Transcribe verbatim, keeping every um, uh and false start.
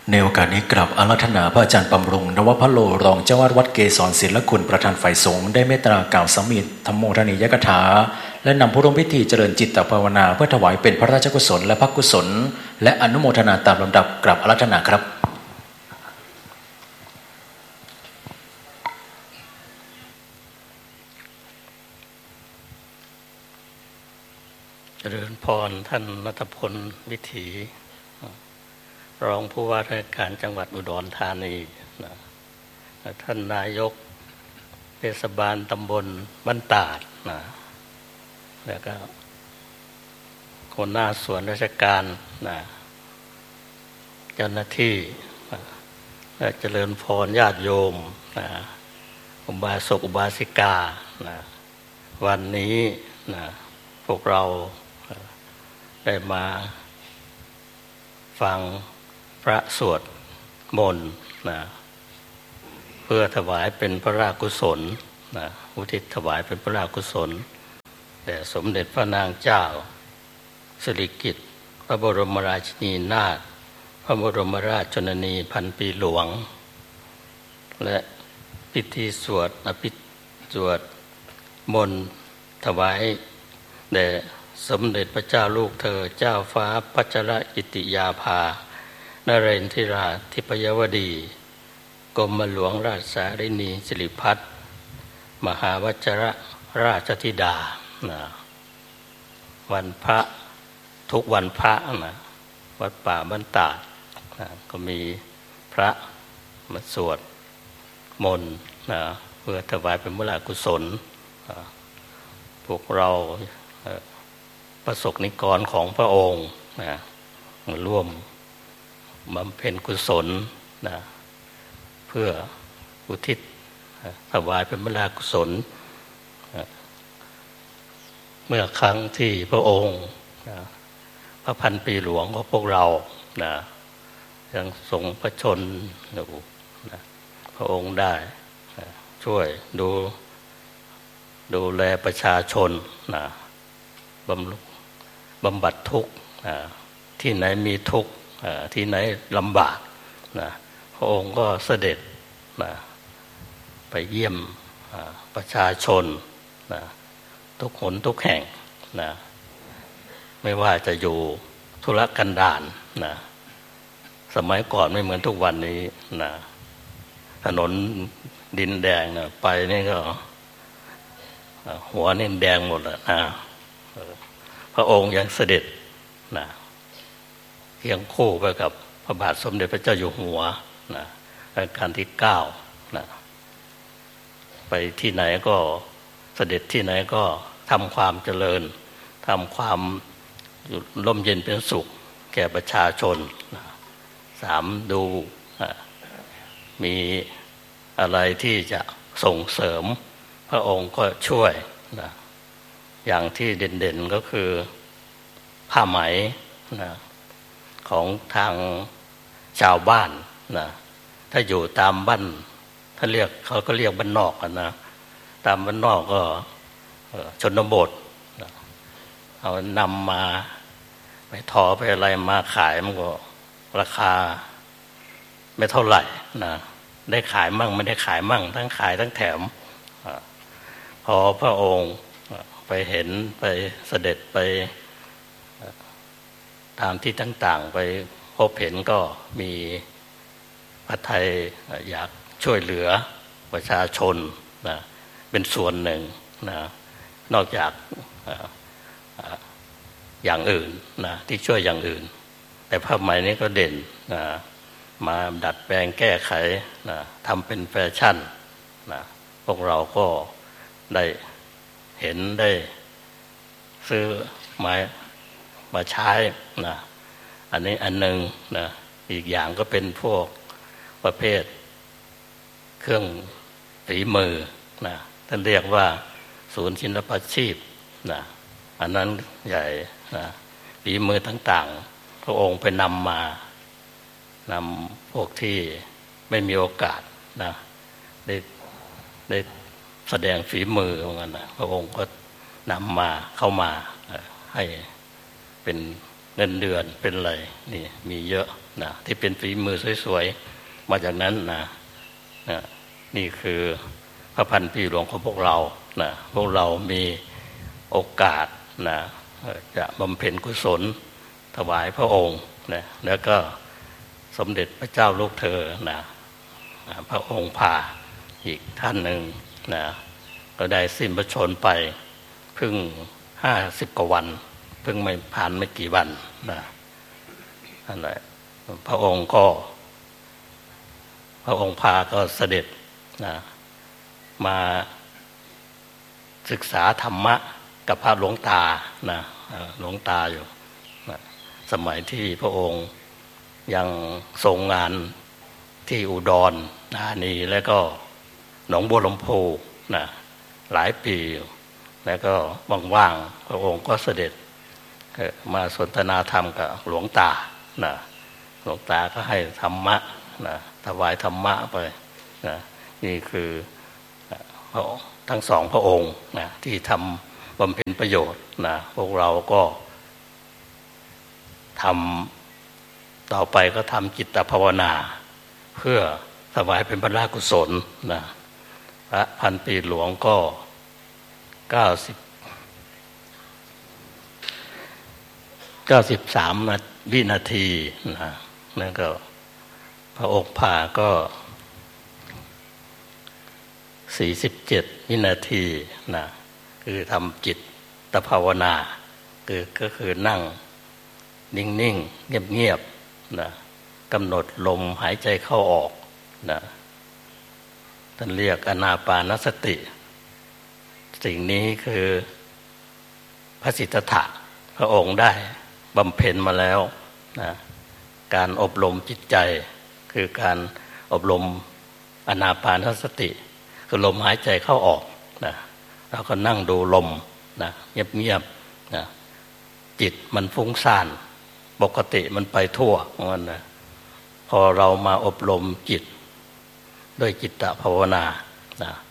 ในโอกาสนี้กราบอาราธนาพระอาจารย์บำรุงนวพโลรองเจ้าวาดวัดเกศรศิลคุณประธานฝ่ายสงฆ์ได้เมตตากล่าวสัมมิตธรรมโมทนียกถาและนำผู้ร่วมพิธีเจริญจิตตภาวนาเพื่อถวายเป็นพระราชกุศลและพระกุศลและอนุโมทนาตามลำดับกราบอาราธนาครับเจริญพรท่านณัฐพลวิถีรองผู้ว่าราชการจังหวัดอุดรธานีนะท่านนายกเทศบาลตำบลบ้านตาดนะแล้วก็คนหน้าส่วนราชการนะเจ้าหน้าที่นะเจริญพรญาติโยมนะอุบาสกอุบาสิกานะวันนี้นะพวกเราได้มาฟังพระสวดมนต์นะเพื่อถวายเป็นพระราชกุศลนะอุทิศถวายเป็นพระราชกุศลแด่สมเด็จพระนางเจ้าสิริกิติ์พระบรมราชินีนาถพระบรมราชชนนีพันปีหลวงและพิธีสวดอภิสวดมนต์ถวายแด่สมเด็จพระเจ้าลูกเธอเจ้าฟ้าพัชรกิติยาภานเรนทิราธิปยวดีกรมหลวงราชสารินีสิริพัฒน์มหาวจรราชธิดานะวันพระทุกวันพระนะวัดป่าบ้านตาดนะก็มีพระมาสวดมนต์นะเพื่อถวายเป็นพระราชกุศลนะพวกเราประสบนิกรของพระองค์นะมาร่วมบำเพ็ญกุศลนะเพื่ออุทิศถวายเป็นพระราชกุศลนะเมื่อครั้งที่พระองค์นะพระพันปีหลวงของพวกเรานะยังทรงพระชนอยู่นะพระองค์ได้นะช่วยดูดูแลประชาชนนะบำรุงบำบัดทุกข์ที่ไหนมีทุกข์ที่ไหนลำบากนะพระองค์ก็เสด็จนะไปเยี่ยมประชาชนนะทุกหนทุกแห่งนะไม่ว่าจะอยู่ทุรกันดารนะสมัยก่อนไม่เหมือนทุกวันนี้นะถนนดินแดงนะไปนี่ก็หัวนี่แดงหมดแล้วนะพระองค์ยังเสด็จนะเคียงคู่ไปกับพระบาทสมเด็จพระเจ้าอยู่หัวนะรัชกาลที่เก้านะไปที่ไหนก็เสด็จที่ไหนก็ทำความเจริญทำความร่มเย็นเป็นสุขแก่ประชาชนนะสามดูนะมีอะไรที่จะส่งเสริมพระองค์ก็ช่วยนะอย่างที่เด่นๆก็คือผ้าไหมนะของทางชาวบ้านนะถ้าอยู่ตามบ้านถ้าเรียกเขาก็เรียกบ้านนอกกันนะตามบ้านนอกก็ชนบทนะเอานำมาไปทอไปอะไรมาขายมันก็ราคาไม่เท่าไหร่นะได้ขายมั่งไม่ได้ขายมั่งทั้งขายทั้งแถมพอพระองค์ไปเห็นไปเสด็จไปตามที่ต่างๆไปพบเห็นก็มีพระทัยอยากช่วยเหลือประชาชนนะเป็นส่วนหนึ่งนะนอกจากอย่างอื่นนะที่ช่วยอย่างอื่นแต่ผ้าไหมนี้ก็เด่นนะมาดัดแปลงแก้ไขนะทำเป็นแฟชั่นนะพวกเราก็ได้เห็นได้ซื้อมามาใช้นะอันนี้อันหนึ่งนะอีกอย่างก็เป็นพวกประเภทเครื่องฝีมือนะท่านเรียกว่าศูนย์ศิลปาชีพนะอันนั้นใหญ่นะฝีมือต่างๆพระองค์ไปนำมานำพวกที่ไม่มีโอกาสนะได้ได้แสดงฝีมือของมันนะพระองค์ก็นำมาเข้ามาให้เป็นเงินเดือนเป็นอะไรนี่มีเยอะนะที่เป็นฝีมือสวยๆมาจากนั้นนะนะนี่คือพระพันปีหลวงของพวกเรานะพวกเรามีโอกาสนะจะบำเพ็ญกุศลถวายพระองค์นะแล้วก็สมเด็จพระเจ้าลูกเธอนะพระองค์พาอีกท่านหนึ่งนะก็ได้สิ้นพระชนไปเพิ่งห้าสิบกว่าวันเพิ่งไม่ผ่านไม่กี่วันนะนั่นแหละพระองค์ก็พระองค์พาก็เสด็จนะมาศึกษาธรรมะกับพระหลวงตานะหลวงตาอยู่นะสมัยที่พระองค์ยังทรงงานที่อุดรธานีแล้วก็หนองบัวลำพูนะหลายปีแล้วก็ว่างๆพระองค์ก็เสด็จมาสนทนาธรรมกับหลวงตานะหลวงตาก็ให้ธรรมะนะถวายธรรมะไปนะนี่คือทั้งสองพระองค์นะที่ทำบำเพ็ญประโยชน์นะพวกเราก็ทำต่อไปก็ทำจิตภาวนาเพื่อถวายเป็นพระราชกุศลนะพระพันปีหลวงก็เก้าสิบเก้าสิบสามวินาทีนะแล้วก็พระองค์ผ่าก็สี่สิบเจ็ดวินาทีนะคือทำจิตตภาวนาคือก็คือนั่งนิ่งๆเงียบๆนะกำหนดลมหายใจเข้าออกนะท่านเรียกอานาปานสติสิ่งนี้คือพระสิทธัตถะพระองค์ได้บำเพ็ญมาแล้วนะการอบรมจิตใจคือการอบรมอานาปานสติคือลมหายใจเข้าออกนะแล้วก็นั่งดูลมนะเงียบๆนะจิตมันฟุ้งซ่านปกติมันไปทั่วมันนะพอเรามาอบรมจิตด้วยจิตตภาวนานะ